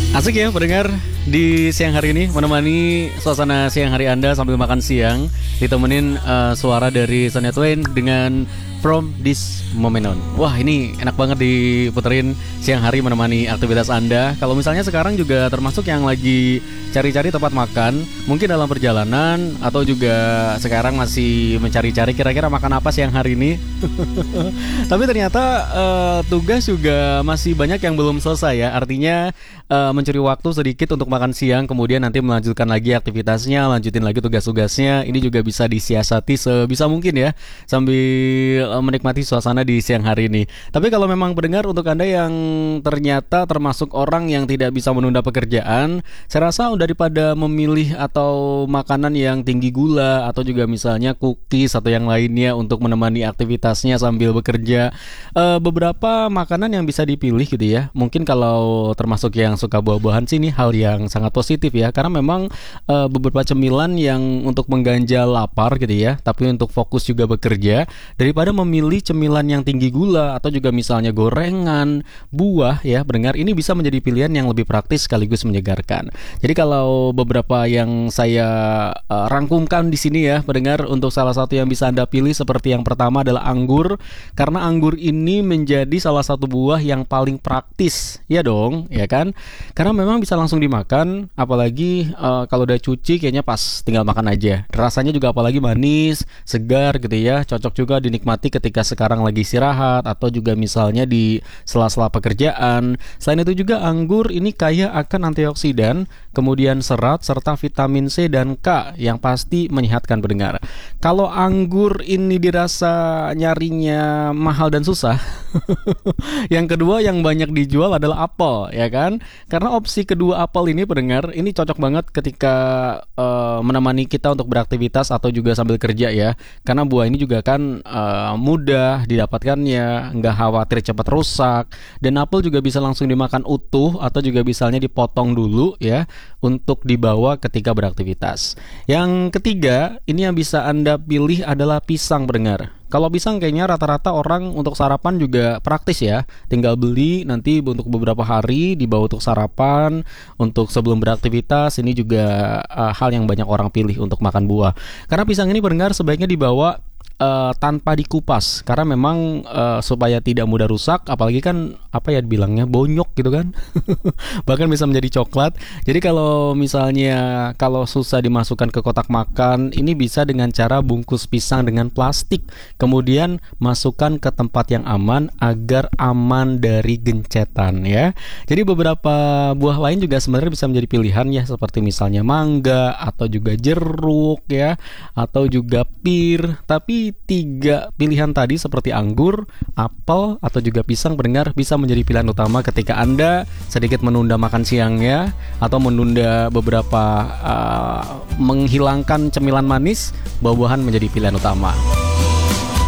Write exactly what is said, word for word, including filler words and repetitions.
Asik ya pendengar di siang hari ini, menemani suasana siang hari Anda sambil makan siang, ditemenin uh, suara dari Shania Twain dengan From This Moment On. Wah, ini enak banget diputerin siang hari menemani aktivitas Anda. Kalau misalnya sekarang juga termasuk yang lagi cari-cari tempat makan, mungkin dalam perjalanan atau juga sekarang masih mencari-cari kira-kira makan apa siang hari ini. Tapi ternyata uh, tugas juga masih banyak yang belum selesai ya. Artinya uh, mencuri waktu sedikit untuk makan siang, kemudian nanti melanjutkan lagi aktivitasnya, lanjutin lagi tugas-tugasnya. Ini juga bisa disiasati sebisa mungkin ya, sambil menikmati suasana di siang hari ini. Tapi kalau memang pendengar, untuk Anda yang ternyata termasuk orang yang tidak bisa menunda pekerjaan, saya rasa daripada memilih atau makanan yang tinggi gula atau juga misalnya cookies atau yang lainnya untuk menemani aktivitasnya sambil bekerja, uh, beberapa makanan yang bisa dipilih gitu ya. Mungkin kalau termasuk yang suka buah-buahan sih, ini hal yang sangat positif ya, karena memang uh, beberapa cemilan yang untuk mengganjal lapar gitu ya, tapi untuk fokus juga bekerja, daripada memilih cemilan yang tinggi gula atau juga misalnya gorengan, buah ya, pendengar, ini bisa menjadi pilihan yang lebih praktis sekaligus menyegarkan. Jadi kalau beberapa yang saya uh, rangkumkan di sini ya, pendengar, untuk salah satu yang bisa Anda pilih seperti yang pertama adalah anggur, karena anggur ini menjadi salah satu buah yang paling praktis, ya dong, ya kan? Karena memang bisa langsung dimakan, apalagi uh, kalau udah cuci kayaknya pas tinggal makan aja. Rasanya juga apalagi manis, segar gitu ya, cocok juga dinikmati ketika sekarang lagi istirahat atau juga misalnya di sela-sela pekerjaan. Selain itu juga anggur ini kaya akan antioksidan, kemudian serat serta vitamin C dan K yang pasti menyehatkan pendengar. Kalau anggur ini dirasa nyarinya mahal dan susah, yang kedua yang banyak dijual adalah apel, ya kan? Karena opsi kedua apel ini pendengar, ini cocok banget ketika uh, menemani kita untuk beraktivitas atau juga sambil kerja ya. Karena buah ini juga kan uh, mudah didapatkannya, nggak khawatir cepat rusak, dan apel juga bisa langsung dimakan utuh atau juga misalnya dipotong dulu ya untuk dibawa ketika beraktivitas. Yang ketiga, ini yang bisa Anda pilih adalah pisang pendengar. Kalau pisang kayaknya rata-rata orang untuk sarapan juga praktis ya. Tinggal beli nanti untuk beberapa hari dibawa untuk sarapan, untuk sebelum beraktivitas. Ini juga uh, hal yang banyak orang pilih untuk makan buah. Karena pisang ini pendengar sebaiknya dibawa Uh, tanpa dikupas, karena memang uh, supaya tidak mudah rusak, apalagi kan apa ya dibilangnya, bonyok gitu kan. Bahkan bisa menjadi coklat. Jadi kalau misalnya kalau susah dimasukkan ke kotak makan, ini bisa dengan cara bungkus pisang dengan plastik, kemudian masukkan ke tempat yang aman agar aman dari gencetan ya. Jadi beberapa buah lain juga sebenarnya bisa menjadi pilihan ya, seperti misalnya mangga atau juga jeruk ya, atau juga pir. Tapi tiga pilihan tadi seperti anggur, apel atau juga pisang pendengar bisa menjadi pilihan utama ketika Anda sedikit menunda makan siangnya atau menunda beberapa uh, menghilangkan cemilan manis. Buah-buahan menjadi pilihan utama.